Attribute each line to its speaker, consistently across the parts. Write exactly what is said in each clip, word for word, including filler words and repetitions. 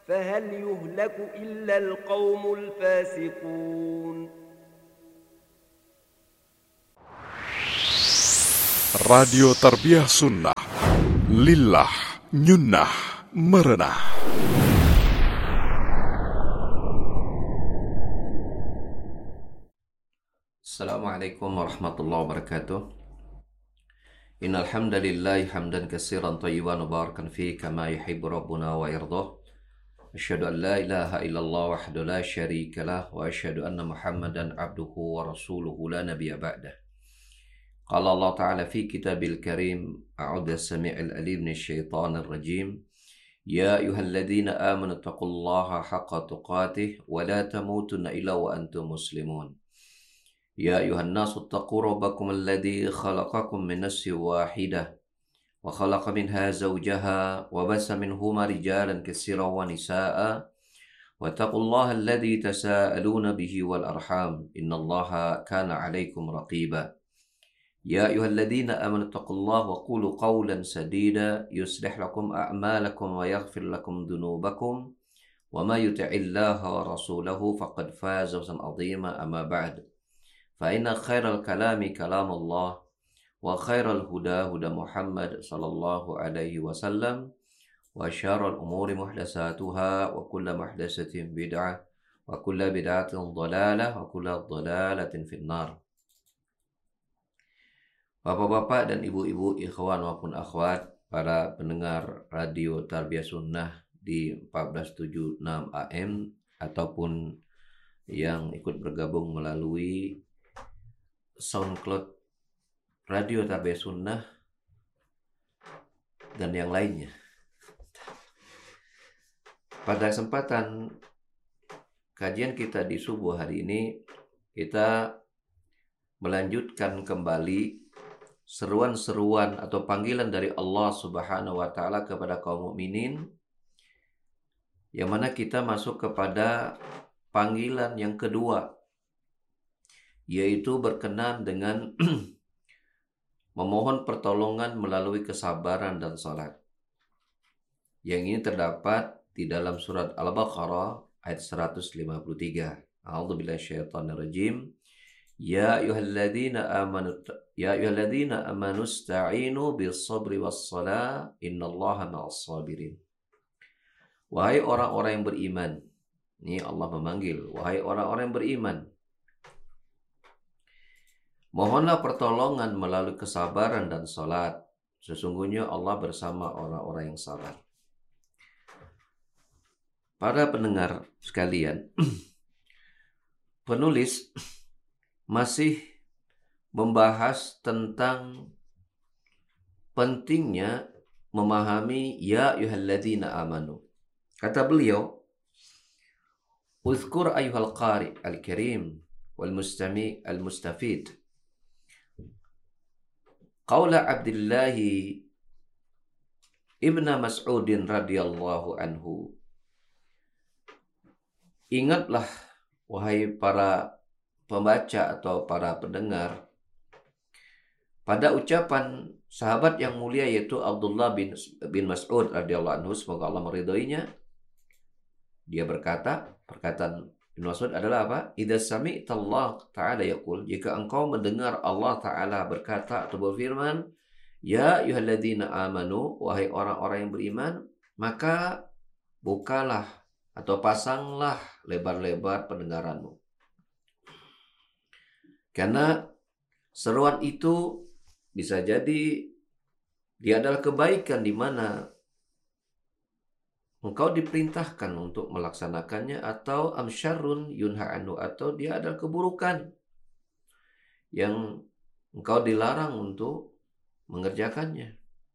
Speaker 1: فهل يهلك إلا القوم الفاسقون.
Speaker 2: Radio Tarbiyah Sunnah, Lillah, Nyunnah, Merenah.
Speaker 3: Assalamualaikum warahmatullahi wabarakatuh. Innal hamdalillah hamdan katsiran thayyiban mubarakan fi kama yuhibbu rabbuna wa yardah. Asyhadu an la ilaha illallah wahdahu la syarika lah wa asyhadu anna Muhammadan abduhu wa rasuluhu la nabiyya ba'dah. Qala Allah Ta'ala fi kitabil karim, a'udzu samii'il alim minasyaitonir rajim. Ya ayyuhalladzina amanu taqullaha haqqa tuqatih wa la tamutunna illa wa antum muslimun. Ya ayuhan nasu taqu rabbakum alladhi khalaqakum min nafsin wahidah wa khalaqa minha zawjaha wa basa minhuma rijalan katsiran wa nisaa'a wa taqullaha alladhi tasaaluna bihi wal arham innallaha kana 'alaikum raqiba. Ya ayyuhalladzina amanu taqullaha wa qulu qawlan sadida yuslih lakum a'malakum wa yaghfir lakum dhunubakum wa may yuti'illaha wa rasulahu faqad faza fawzan 'azima amma ba'd. Fa inna khairal kalami kalamullah wa khairal huda huda Muhammad sallallahu alaihi wasallam wa syarrul umuri muhdatsatuha wa kullu muhdatsatin bid'ah wa kullu bid'atin dhalalah wa kullu dhalalatin finnar. Bapak-bapak dan ibu-ibu, ikhwan maupun akhwat, para pendengar radio Tarbiyah Sunnah di empat belas tujuh puluh enam A M ataupun yang ikut bergabung melalui SoundCloud Radio Tarbiyah Sunnah dan yang lainnya. Pada kesempatan kajian kita di subuh hari ini, kita melanjutkan kembali seruan-seruan atau panggilan dari Allah Subhanahu wa taala kepada kaum mukminin, yang mana kita masuk kepada panggilan yang kedua, yaitu berkenan dengan memohon pertolongan melalui kesabaran dan salat. Yang ini terdapat di dalam surat Al-Baqarah ayat seratus lima puluh tiga. A'udzubillahi minasyaitonirrajim. Ya ayyuhalladzina amanu ya ayyuhalladzina amanu ista'inu bis-sabri was-shalah innallaha ma'as sabirin. Wahai orang-orang yang beriman. Ini Allah memanggil, wahai orang-orang yang beriman, mohonlah pertolongan melalui kesabaran dan salat. Sesungguhnya Allah bersama orang-orang yang sabar. Para pendengar sekalian, penulis masih membahas tentang pentingnya memahami ya ayyuhalladzina amanu. Kata beliau, uzkur ayyuhal qari al-karim wal mustami al-mustafid qaula Abdullah ibn Mas'ud radhiyallahu anhu. Ingatlah wahai para pembaca atau para pendengar pada ucapan sahabat yang mulia yaitu Abdullah bin, bin Mas'ud radhiyallahu anhu, semoga Allah meridhoinya. Dia berkata, perkataan bin Mas'ud adalah apa? Idza sami'ta Allah Ta'ala yaqul, jika engkau mendengar Allah Ta'ala berkata atau berfirman, ya ayyuhalladzina amanu, wahai orang-orang yang beriman, maka bukalah atau pasanglah lebar-lebar pendengaranmu. Karena seruan itu bisa jadi dia adalah kebaikan di mana engkau diperintahkan untuk melaksanakannya, atau amsyarrun yunha anhu, atau dia adalah keburukan yang engkau dilarang untuk mengerjakannya.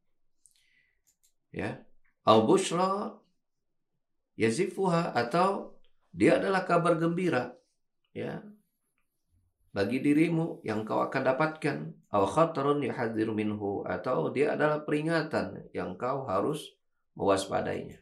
Speaker 3: Ya, au busyra yazifuha, atau dia adalah kabar gembira, ya, bagi dirimu yang kau akan dapatkan. Aw khatarun yuhadziru minhu, atau dia adalah peringatan yang kau harus mewaspadainya.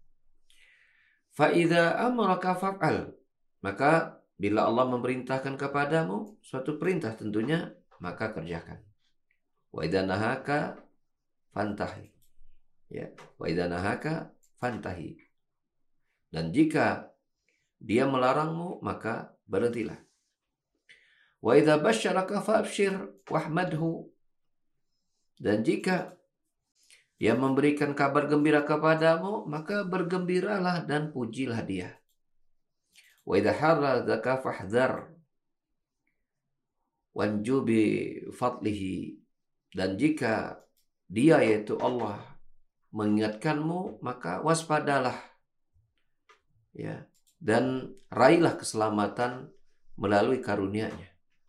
Speaker 3: Fa idza amaraka fa'al, maka bila Allah memerintahkan kepadamu suatu perintah tentunya, maka kerjakan. Wa idza nahaka fantahi. Ya, wa idza nahaka fantahi. Dan jika dia melarangmu, maka berhentilah. Wa idza basyaraka fabshir wahmadhu. Dan jika dia memberikan kabar gembira kepadamu, maka bergembiralah dan pujilah dia. Wa idza harradzaka fahdhar wanju bi fadlihi. Dan jika dia, yaitu Allah, mengingatkanmu, maka waspadalah, ya, dan raihlah keselamatan melalui karunia-Nya.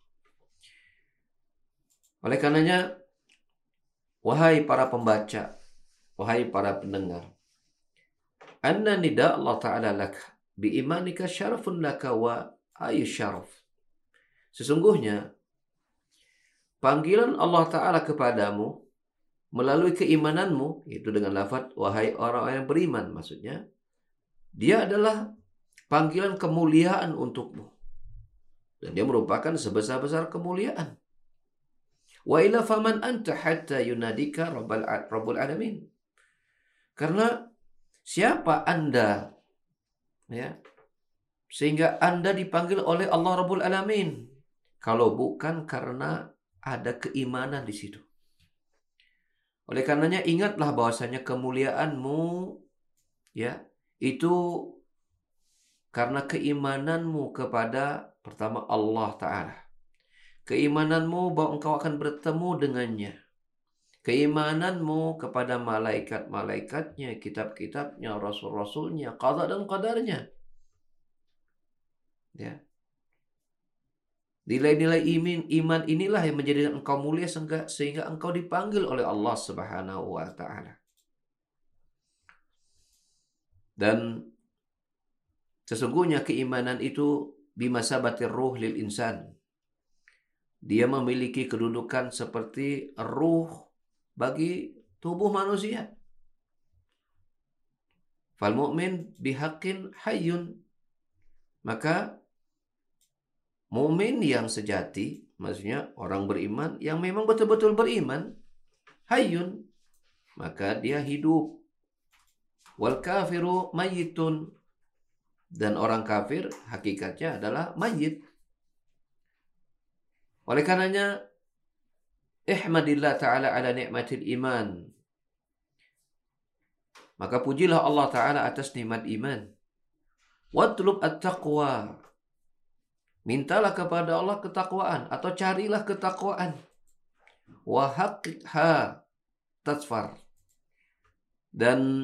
Speaker 3: Oleh karenanya, wahai para pembaca, wahai para pendengar, anna nida Allah Ta'ala lak bi imanika syarafun laka wa ayu syaraf. Sesungguhnya panggilan Allah Ta'ala kepadamu melalui keimananmu, itu dengan lafaz wahai orang-orang yang beriman, maksudnya dia adalah panggilan kemuliaan untukmu, dan dia merupakan sebesar-besar kemuliaan. Wa ila faman anta hatta yunadika rabbal rabbul alamin. Karena siapa Anda, ya, sehingga Anda dipanggil oleh Allah Rabbul Alamin, kalau bukan karena ada keimanan di situ. Oleh karenanya ingatlah bahwasanya kemuliaanmu, ya, itu karena keimananmu kepada pertama Allah Ta'ala. Keimananmu bahwa engkau akan bertemu dengannya. Keimananmu kepada malaikat-malaikatnya, kitab-kitabnya, rasul-rasulnya, qada dan qadarnya. Ya. Nilai-nilai iman, iman inilah yang menjadikan engkau mulia sehingga, sehingga engkau dipanggil oleh Allah Subhanahu wa Ta'ala. Dan sesungguhnya keimanan itu bimasabatir ruh lil insan. Dia memiliki kedudukan seperti ruh bagi tubuh manusia. Fal mu'min bihaqqin hayyun. Maka mukmin yang sejati, maksudnya orang beriman yang memang betul-betul beriman, hayyun, maka dia hidup. Wal kafiru mayyitun. Dan orang kafir hakikatnya adalah mayyit. Oleh karenanya, ihmadillah ta'ala ala ni'matil iman. Maka pujilah Allah Ta'ala atas nikmat iman. Watlub at-taqwa. Mintalah kepada Allah ketakwaan, atau carilah ketakwaan. Wa haqiqha tasfar. Dan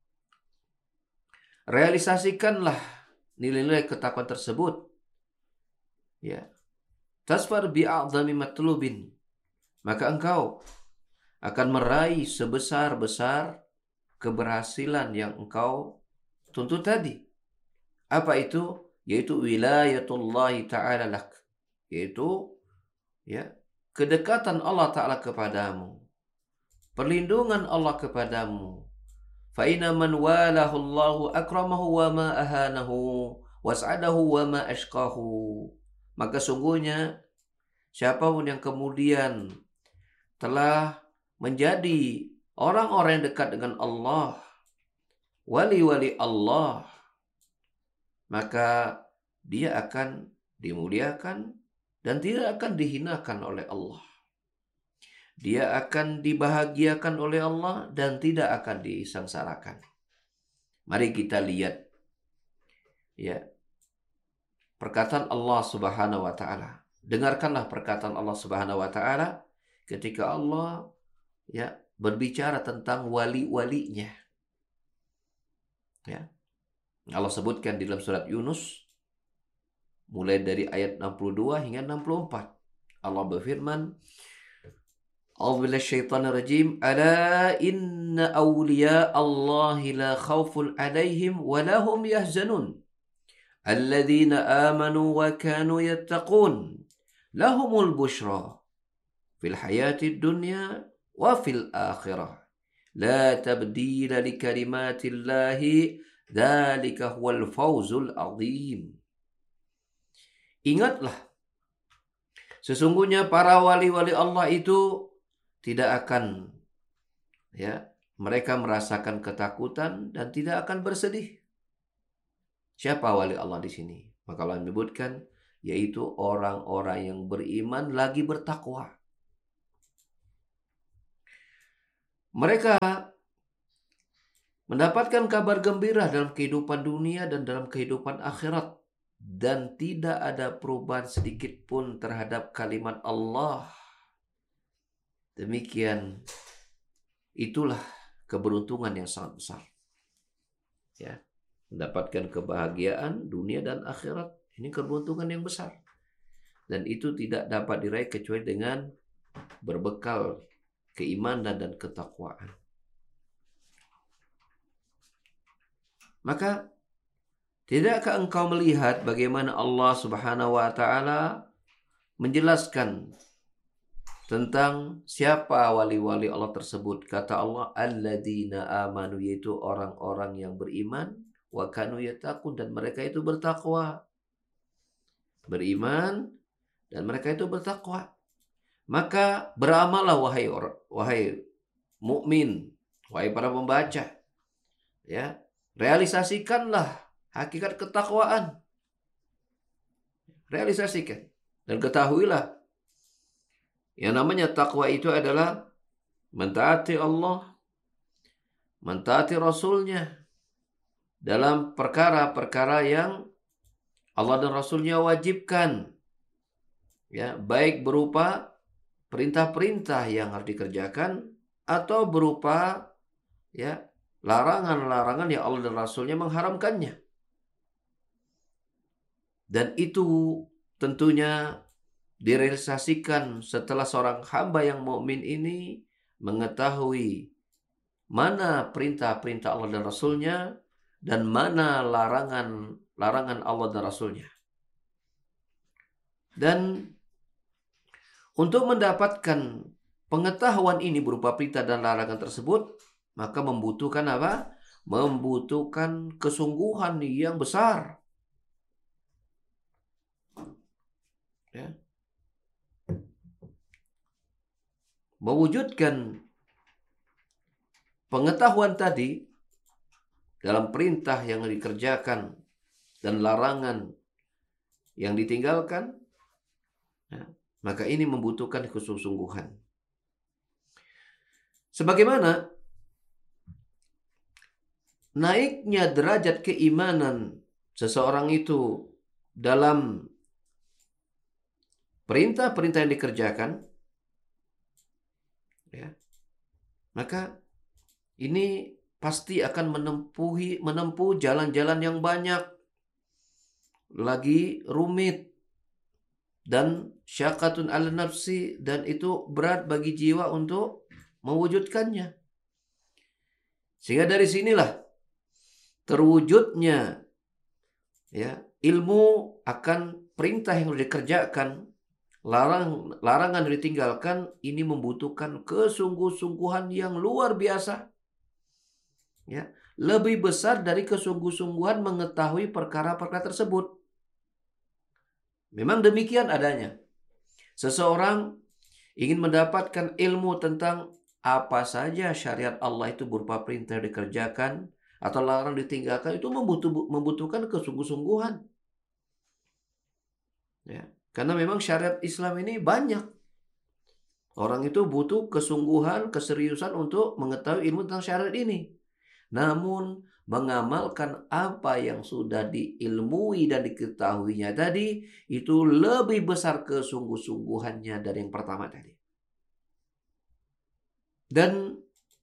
Speaker 3: realisasikanlah nilai-nilai ketakwaan tersebut. Ya. Tasfar bi'a'zami matlubin. Maka engkau akan meraih sebesar-besar keberhasilan yang engkau tuntut tadi. Apa itu? Yaitu wilayatullahi ta'ala lak. Yaitu, ya, kedekatan Allah Ta'ala kepadamu. Perlindungan Allah kepadamu. Fa'ina man walahu Allahu akramahu wa ma ahanahu was'adahu wa ma ashqahu. Maka sungguhnya siapapun yang kemudian telah menjadi orang-orang yang dekat dengan Allah, wali-wali Allah, maka dia akan dimuliakan dan tidak akan dihinakan oleh Allah. Dia akan dibahagiakan oleh Allah dan tidak akan disengsarakan. Mari kita lihat, ya, perkataan Allah Subhanahu wa Ta'ala. Dengarkanlah perkataan Allah Subhanahu wa Ta'ala ketika Allah, ya, berbicara tentang wali-walinya. Ya. Allah sebutkan di dalam surat Yunus mulai dari ayat enam puluh dua hingga enam puluh empat. Allah berfirman, A'udzubillahi minasyaitonir rajim. Ala inna awliya Allahi la khaufun 'alaihim wa lahum yahzanun. Alladzina amanu wa kanu yattaqun. Lahumul busyra fil hayatid dunya wa fil akhirah. La tabdila li kalimatillahi dzalika huwal fawzul azim. Ingatlah, sesungguhnya para wali-wali Allah itu tidak akan, ya, mereka merasakan ketakutan dan tidak akan bersedih. Siapa wali Allah di sini? Maka Allah menyebutkan yaitu orang-orang yang beriman lagi bertakwa. Mereka mendapatkan kabar gembira dalam kehidupan dunia dan dalam kehidupan akhirat. Dan tidak ada perubahan sedikit pun terhadap kalimat Allah. Demikian, itulah keberuntungan yang sangat besar. Ya, mendapatkan kebahagiaan dunia dan akhirat. Ini keberuntungan yang besar. Dan itu tidak dapat diraih kecuali dengan berbekal keimanan dan ketakwaan. Maka, tidakkah engkau melihat bagaimana Allah Subhanahu wa taala menjelaskan tentang siapa wali-wali Allah tersebut? Kata Allah, alladzina amanu, yaitu orang-orang yang beriman, wa kanu yattaqun, dan mereka itu bertakwa. Beriman dan mereka itu bertakwa. Maka beramallah wahai wahai mukmin, wahai para pembaca. Ya, realisasikanlah hakikat ketakwaan. Realisasikan dan ketahuilah yang namanya takwa itu adalah mentaati Allah, mentaati Rasulnya dalam perkara-perkara yang Allah dan Rasulnya wajibkan. Ya, baik berupa perintah-perintah yang harus dikerjakan atau berupa ya larangan-larangan yang Allah dan Rasulnya mengharamkannya. Dan itu tentunya direalisasikan setelah seorang hamba yang mukmin ini mengetahui mana perintah-perintah Allah dan Rasulnya dan mana larangan-larangan Allah dan Rasulnya. Dan untuk mendapatkan pengetahuan ini berupa perintah dan larangan tersebut, maka membutuhkan apa? Membutuhkan kesungguhan yang besar. Ya. Mewujudkan pengetahuan tadi dalam perintah yang dikerjakan dan larangan yang ditinggalkan, ya, maka ini membutuhkan kesungguhan. Sebagaimana naiknya derajat keimanan seseorang itu dalam perintah-perintah yang dikerjakan, ya, maka ini pasti akan menempuhi menempuh jalan-jalan yang banyak, lagi rumit dan syaqatun ala nafsi, dan itu berat bagi jiwa untuk mewujudkannya. Sehingga dari sinilah terwujudnya ya ilmu akan perintah yang harus dikerjakan, larang larangan yang ditinggalkan. Ini membutuhkan kesungguh-sungguhan yang luar biasa. Ya, lebih besar dari kesungguh-sungguhan mengetahui perkara-perkara tersebut. Memang demikian adanya. Seseorang ingin mendapatkan ilmu tentang apa saja syariat Allah itu berupa perintah dikerjakan atau larang ditinggalkan, itu membutuh, membutuhkan kesungguh-sungguhan. Ya, karena memang syariat Islam ini banyak. Orang itu butuh kesungguhan, keseriusan untuk mengetahui ilmu tentang syariat ini. Namun mengamalkan apa yang sudah diilmui dan diketahuinya tadi, itu lebih besar kesungguh-sungguhannya dari yang pertama tadi. Dan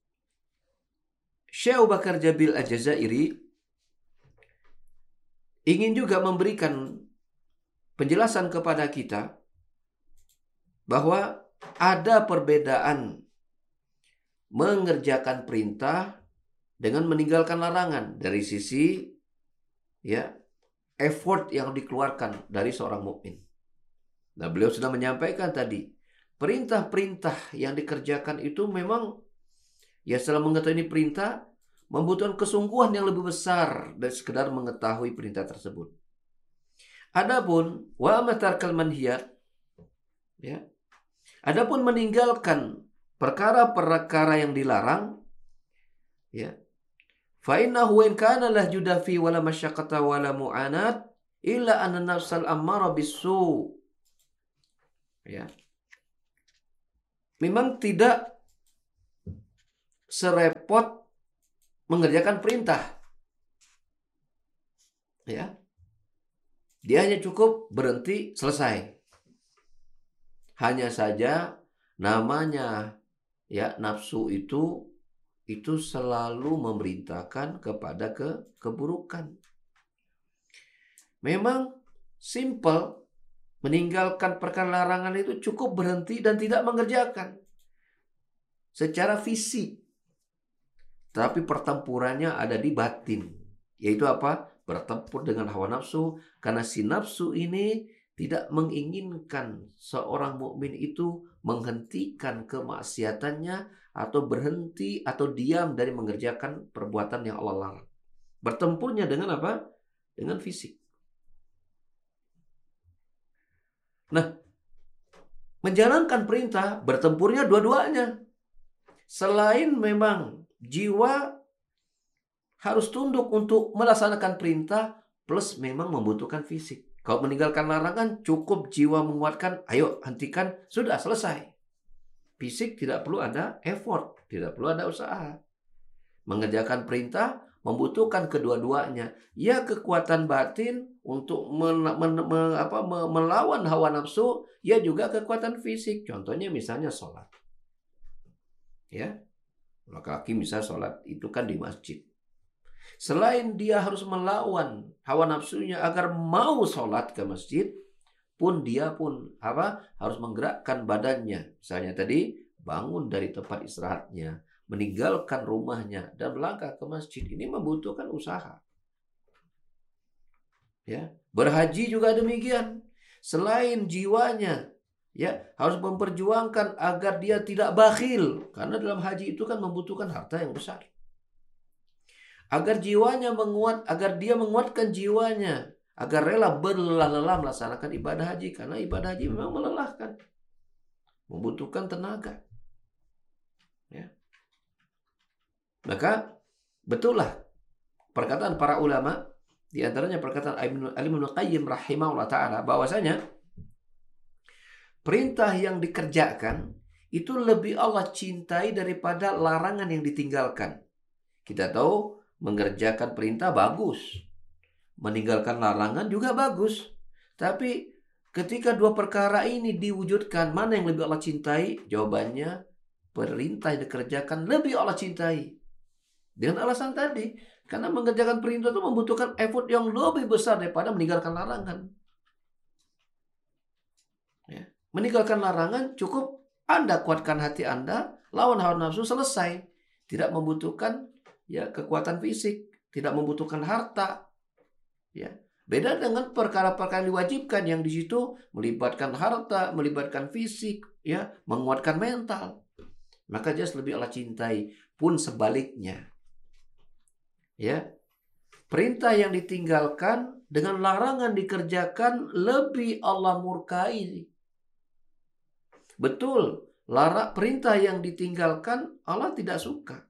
Speaker 3: Syekh Abu Bakar Jabil Al-Jazairi ingin juga memberikan penjelasan kepada kita bahwa ada perbedaan mengerjakan perintah dengan meninggalkan larangan dari sisi ya effort yang dikeluarkan dari seorang mukmin. Nah, beliau sudah menyampaikan tadi, perintah-perintah yang dikerjakan itu memang ya setelah mengetahui ini perintah membutuhkan kesungguhan yang lebih besar dari sekedar mengetahui perintah tersebut. Adapun wa matarkal manhiyat, ya. Adapun meninggalkan perkara-perkara yang dilarang, ya. Fa innahu in kana la judafi wala masyaqqata wala mu'anat illa anna nafsal ammara bisu. Ya. Memang tidak serepot mengerjakan perintah. Ya. Dia hanya cukup berhenti, selesai. Hanya saja namanya ya nafsu itu itu selalu memerintahkan kepada ke keburukan. Memang simple, meninggalkan perkara larangan itu cukup berhenti dan tidak mengerjakan secara fisik. Tapi pertempurannya ada di batin. Yaitu apa? Bertempur dengan hawa nafsu. Karena si nafsu ini tidak menginginkan seorang mukmin itu menghentikan kemaksiatannya atau berhenti atau diam dari mengerjakan perbuatan yang Allah larang. Bertempurnya dengan apa? Dengan fisik. Nah, menjalankan perintah, bertempurnya dua-duanya. Selain memang jiwa harus tunduk untuk melaksanakan perintah, plus memang membutuhkan fisik. Kalau meninggalkan larangan, cukup jiwa menguatkan, ayo hentikan, sudah selesai. Fisik tidak perlu ada effort, tidak perlu ada usaha. Mengerjakan perintah membutuhkan kedua-duanya. Ya kekuatan batin untuk men, men, men, apa, melawan hawa nafsu, ya juga kekuatan fisik. Contohnya misalnya sholat. Ya, laki-laki misalnya sholat itu kan di masjid. Selain dia harus melawan hawa nafsunya agar mau sholat ke masjid, pun dia pun apa harus menggerakkan badannya. Misalnya tadi bangun dari tempat istirahatnya, meninggalkan rumahnya dan melangkah ke masjid. Ini membutuhkan usaha. Ya, berhaji juga demikian. Selain jiwanya, ya harus memperjuangkan agar dia tidak bakhil, karena dalam haji itu kan membutuhkan harta yang besar. Agar jiwanya menguat, agar dia menguatkan jiwanya, agar rela berlelah-lelah melaksanakan ibadah haji, karena ibadah haji memang melelahkan, membutuhkan tenaga. Ya. Maka betullah perkataan para ulama, di antaranya perkataan Al-Imam Al-Qayyim rahimahullah ta'ala, bahwasanya perintah yang dikerjakan itu lebih Allah cintai daripada larangan yang ditinggalkan. Kita tahu mengerjakan perintah bagus, meninggalkan larangan juga bagus. Tapi ketika dua perkara ini diwujudkan, mana yang lebih Allah cintai? Jawabannya, perintah yang dikerjakan lebih Allah cintai. Dengan alasan tadi, karena mengerjakan perintah itu membutuhkan effort yang lebih besar daripada meninggalkan larangan. Ya. Meninggalkan larangan cukup Anda kuatkan hati Anda, lawan hawa nafsu, selesai. Tidak membutuhkan ya kekuatan fisik, tidak membutuhkan harta. Ya. Beda dengan perkara-perkara yang diwajibkan yang di situ melibatkan harta, melibatkan fisik, ya, menguatkan mental. Maka jelas lebih Allah cintai. Pun sebaliknya. Ya. Perintah yang ditinggalkan dengan larangan dikerjakan lebih Allah murkai. Betul, lara perintah yang ditinggalkan Allah tidak suka.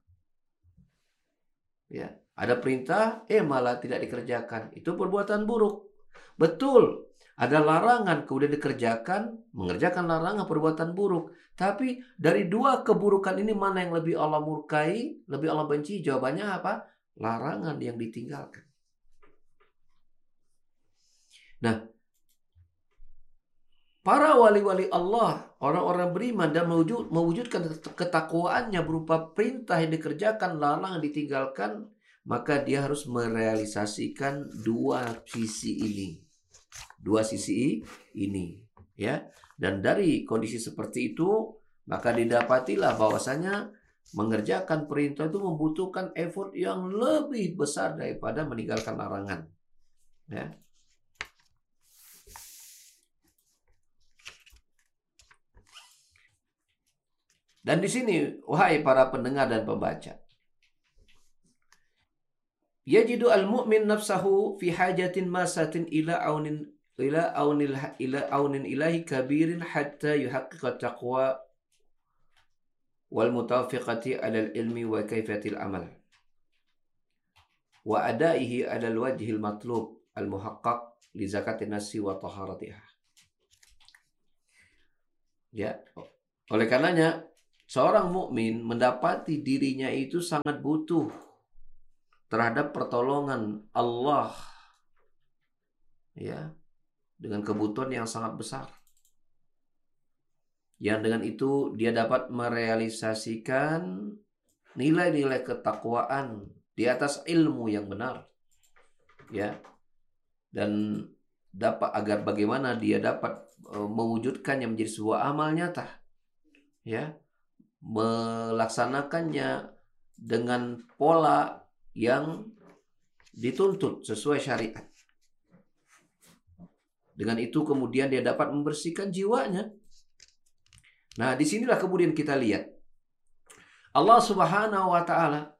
Speaker 3: Ya, ada perintah eh malah tidak dikerjakan, itu perbuatan buruk. Betul, ada larangan kemudian dikerjakan, mengerjakan larangan perbuatan buruk. Tapi dari dua keburukan ini mana yang lebih Allah murkai, lebih Allah benci? Jawabannya apa? Larangan yang ditinggalkan. Nah, para wali-wali Allah, orang-orang beriman dan mewujud, mewujudkan ketakwaannya berupa perintah yang dikerjakan, larangan yang ditinggalkan, maka dia harus merealisasikan dua sisi ini. Dua sisi ini, ya. Dan dari kondisi seperti itu, maka didapatilah bahwasanya mengerjakan perintah itu membutuhkan effort yang lebih besar daripada meninggalkan larangan. Ya. Dan di sini, wahai para pendengar dan pembaca, yajidu al-mu'min nafsahu fi hajatin masatin ila aunin ila aunil ila aunin ilahi kabirin hatta yuhaqqiqa taqwa wal mutawafiqati 'ala al-ilmi wa kaifiyatil amal. wa adaihi 'alal wajhil matlub al-muhaqqaq li zakatin nafsi wa taharatiha. Ya, oleh karenanya seorang mukmin mendapati dirinya itu sangat butuh terhadap pertolongan Allah, ya, dengan kebutuhan yang sangat besar. Yang dengan itu dia dapat merealisasikan nilai-nilai ketakwaan di atas ilmu yang benar, ya, dan dapat agar bagaimana dia dapat e, mewujudkannya menjadi sebuah amal nyata, ya, melaksanakannya dengan pola yang dituntut sesuai syariat. Dengan itu kemudian dia dapat membersihkan jiwanya. Nah, disinilah kemudian kita lihat Allah Subhanahu wa Ta'ala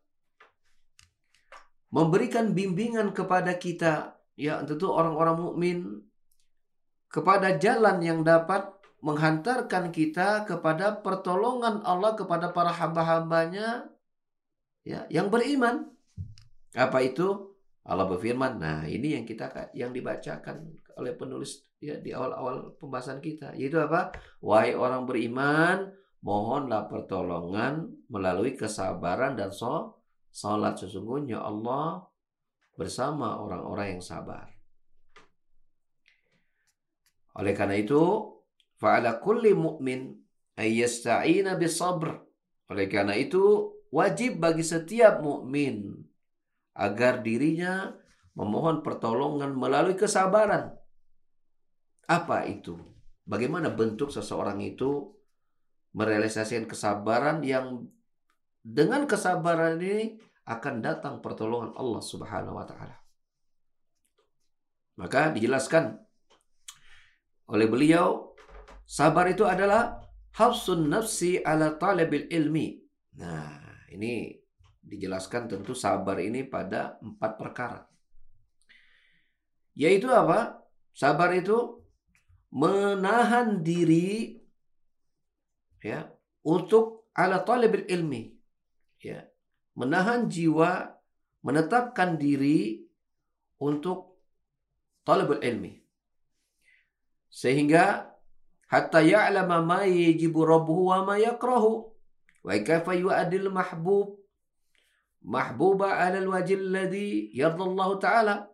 Speaker 3: memberikan bimbingan kepada kita, ya, tentu orang-orang mukmin, kepada jalan yang dapat menghantarkan kita kepada pertolongan Allah kepada para hamba-hambanya, ya, yang beriman. Apa itu? Allah berfirman. Nah, ini yang kita yang dibacakan oleh penulis, ya, di awal-awal pembahasan kita, yaitu apa? Wahai orang beriman, mohonlah pertolongan melalui kesabaran dan salat. Sesungguhnya Allah bersama orang-orang yang sabar. Oleh karena itu, fa'ala kulli mu'min ayyasta'ina bisabr. Oleh karena itu, wajib bagi setiap mukmin agar dirinya memohon pertolongan melalui kesabaran. Apa itu? Bagaimana bentuk seseorang itu merealisasikan kesabaran yang dengan kesabaran ini akan datang pertolongan Allah Subhanahu wa Ta'ala. Maka dijelaskan oleh beliau, sabar itu adalah hafsun nafsi ala talabil ilmi. Nah, ini dijelaskan tentu sabar ini pada empat perkara. Yaitu apa? Sabar itu menahan diri, ya, untuk ala talabil ilmi, ya, menahan jiwa, menetapkan diri untuk talabul ilmi, sehingga hatta ya'lama ma yajibu rabbuhu wa ma yakrahu wa kaifa yu'adil mahbub mahbuba 'ala al-wajhi alladhi yardallahu ta'ala.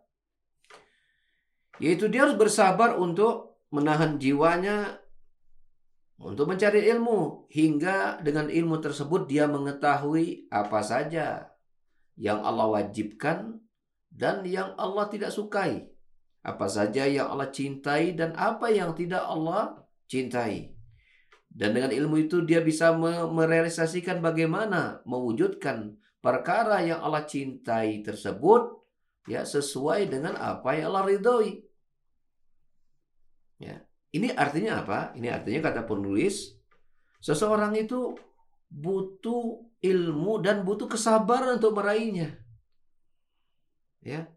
Speaker 3: Yaitu dia harus bersabar untuk menahan jiwanya untuk mencari ilmu, hingga dengan ilmu tersebut dia mengetahui apa saja yang Allah wajibkan dan yang Allah tidak sukai, apa saja yang Allah cintai dan apa yang tidak Allah cintai. Dan dengan ilmu itu dia bisa merealisasikan bagaimana mewujudkan perkara yang Allah cintai tersebut, ya, sesuai dengan apa yang Allah ridhoi. Ya. Ini artinya apa? Ini artinya, kata penulis, seseorang itu butuh ilmu dan butuh kesabaran untuk meraihnya. Ya.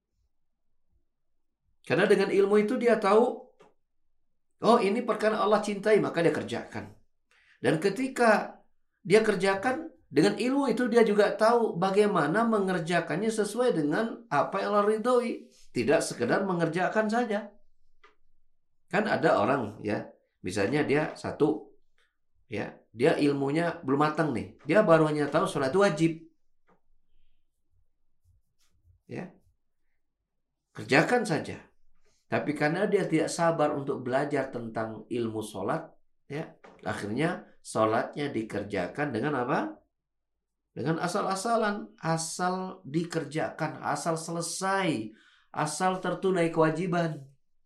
Speaker 3: Karena dengan ilmu itu dia tahu, oh, ini perkara Allah cintai, maka dia kerjakan. Dan ketika dia kerjakan, dengan ilmu itu dia juga tahu bagaimana mengerjakannya sesuai dengan apa yang Allah ridhoi. Tidak sekedar mengerjakan saja. Kan ada orang, ya, misalnya dia satu, ya, dia ilmunya belum matang nih, dia baru hanya tahu sholat itu wajib, ya, kerjakan saja. Tapi karena dia tidak sabar untuk belajar tentang ilmu sholat, ya, akhirnya sholatnya dikerjakan dengan apa? Dengan asal-asalan, asal dikerjakan, asal selesai, asal tertunai kewajiban.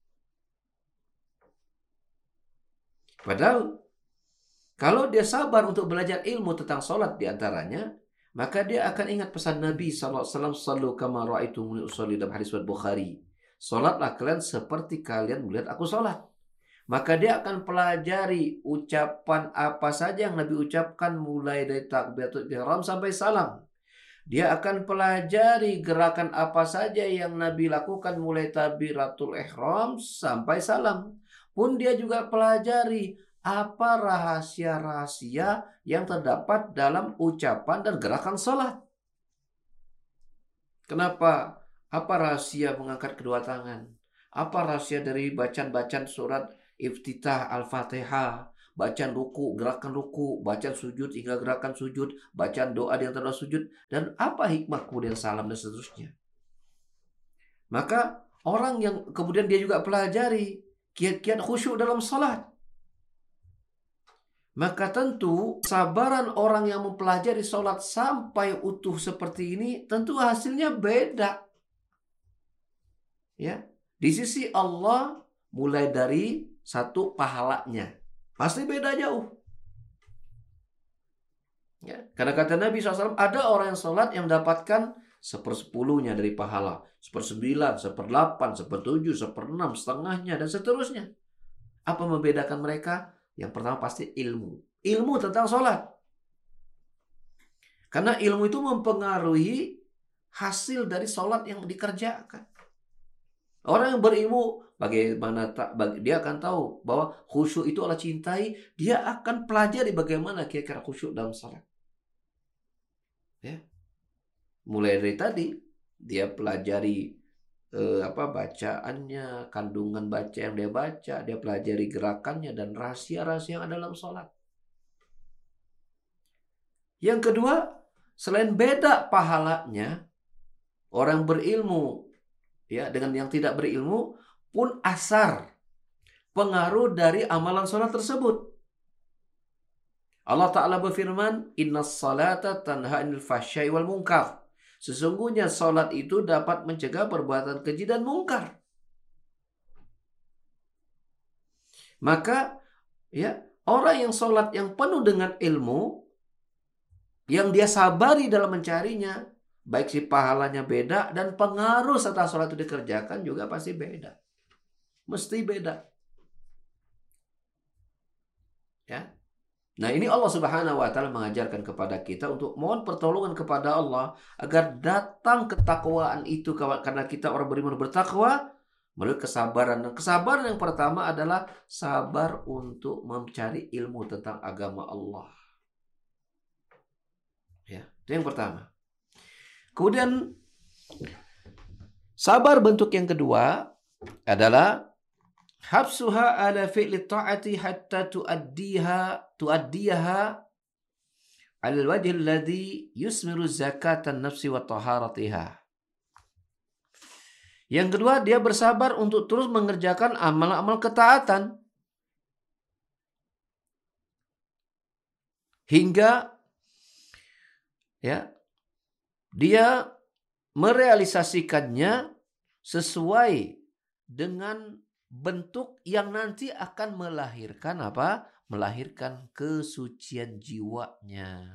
Speaker 3: Padahal kalau dia sabar untuk belajar ilmu tentang sholat diantaranya, maka dia akan ingat pesan Nabi shallallahu alaihi wasallam, "Sallu kama ra'aitumuni usolli", dalam hadis riwayat Bukhari. Sholatlah kalian seperti kalian melihat aku sholat. Maka dia akan pelajari ucapan apa saja yang Nabi ucapkan mulai dari takbiratul ihram sampai salam. Dia akan pelajari gerakan apa saja yang Nabi lakukan mulai takbiratul ihram sampai salam. Pun dia juga pelajari apa rahasia-rahasia yang terdapat dalam ucapan dan gerakan sholat. Kenapa? Apa rahasia mengangkat kedua tangan? Apa rahasia dari bacaan-bacaan surat Iftitah Al-Fatihah? Bacaan ruku, gerakan ruku, bacaan sujud hingga gerakan sujud, bacaan doa di antara sujud, dan apa hikmah kemudian salam dan seterusnya. Maka orang yang kemudian dia juga pelajari kiat-kiat khusyuk dalam salat. Maka tentu sabaran orang yang mempelajari salat sampai utuh seperti ini tentu hasilnya beda. Ya, di sisi Allah mulai dari satu pahalanya pasti beda jauh. Ya, karena kata Nabi shallallahu alaihi wasallam, ada orang yang sholat yang mendapatkan sepersepuluhnya dari pahala, sepersembilan, seperdelapan, sepertujuh, seperenam, setengahnya, dan seterusnya. Apa membedakan mereka? Yang pertama pasti ilmu. Ilmu tentang sholat. Karena ilmu itu mempengaruhi hasil dari sholat yang dikerjakan. Orang yang berilmu, bagaimana tak, dia akan tahu bahwa khusyuk itu Allah cintai. Dia akan pelajari bagaimana kira-kira khusyuk dalam salat. Ya, mulai dari tadi dia pelajari eh, apa bacaannya, kandungan baca yang dia baca, dia pelajari gerakannya dan rahasia-rahasia yang ada dalam salat. Yang kedua, selain beda pahalanya, orang berilmu ya dengan yang tidak berilmu pun asar pengaruh dari amalan sholat tersebut. Allah Ta'ala berfirman, Innas salata tanha anil fahsyai wal munkar. Sesungguhnya sholat itu dapat mencegah perbuatan keji dan mungkar. Maka ya orang yang sholat yang penuh dengan ilmu, yang dia sabari dalam mencarinya, baik si pahalanya beda dan pengaruh setelah sholat itu dikerjakan juga pasti beda. Mesti beda. Ya. Nah, ini Allah Subhanahu wa taala mengajarkan kepada kita untuk mohon pertolongan kepada Allah agar datang ketakwaan itu, karena kita orang beriman bertakwa melalui kesabaran. Dan kesabaran yang pertama adalah sabar untuk mencari ilmu tentang agama Allah. Ya, itu yang pertama. Kemudian sabar bentuk yang kedua adalah habsuha ala fi'li ta'ati hatta tuaddiha tuaddiha ala al-wajh alladhi yusmiru zakatan nafsi wa taharatiha. Yang kedua, dia bersabar untuk terus mengerjakan amal-amal ketaatan hingga ya dia merealisasikannya sesuai dengan bentuk yang nanti akan melahirkan apa? Melahirkan kesucian jiwanya.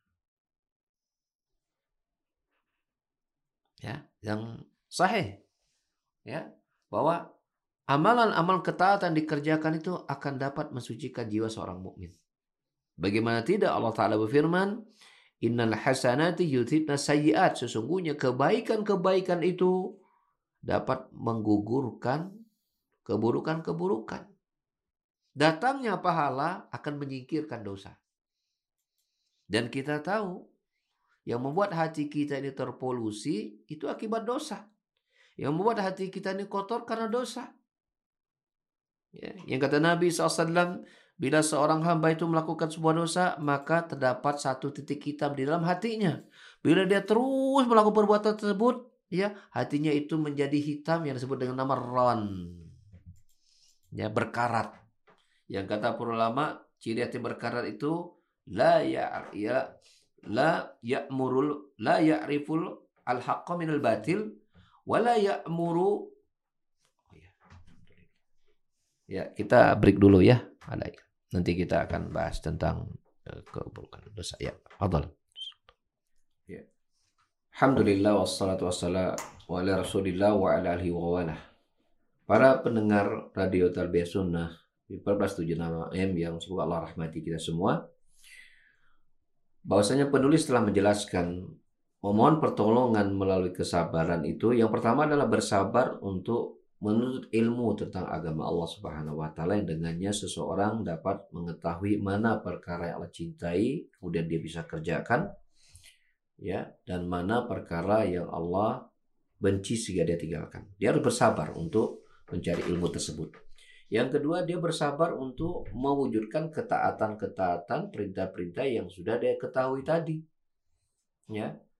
Speaker 3: Ya, yang sahih. Ya, bahwa amalan-amalan ketaatan dikerjakan itu akan dapat mensucikan jiwa seorang mukmin. Bagaimana tidak Allah Ta'ala berfirman, Innal hasanati yudhibna sayyi'at. Sesungguhnya kebaikan-kebaikan itu dapat menggugurkan keburukan-keburukan. Datangnya pahala akan menyingkirkan dosa. Dan kita tahu, yang membuat hati kita ini terpolusi, itu akibat dosa. Yang membuat hati kita ini kotor karena dosa. Ya, yang kata Nabi shallallahu alaihi wasallam, bila seorang hamba itu melakukan sebuah dosa, maka terdapat satu titik hitam di dalam hatinya. Bila dia terus melakukan perbuatan tersebut, ya, hatinya itu menjadi hitam yang disebut dengan nama ron. Ya, berkarat. Yang kata para ulama, ciri hati berkarat itu la ya ya la ya'murul la ya'riful al-haqqa minal batil wa la ya'muru. Oh ya. Ya, kita break dulu ya. Ada. Nanti kita akan bahas tentang uh, keburukan dosa. Ya, fadhal. Ya. Alhamdulillah wassalatu wassalamu ala Rasulillah wa ala alihi wa walah. Para pendengar Radio Tarbiyah Sunnah di empat belas tujuh enam A M yang semoga Allah rahmati kita semua. Bahwasanya penulis telah menjelaskan memohon pertolongan melalui kesabaran itu. Yang pertama adalah bersabar untuk menuntut ilmu tentang agama Allah Subhanahu wa taala yang dengannya seseorang dapat mengetahui mana perkara yang Allah cintai, kemudian dia bisa kerjakan. ya, dan mana perkara yang Allah benci sehingga dia tinggalkan. Dia harus bersabar untuk mencari ilmu tersebut. Yang kedua, dia bersabar untuk mewujudkan ketaatan-ketaatan, perintah-perintah yang sudah dia ketahui tadi. Ya,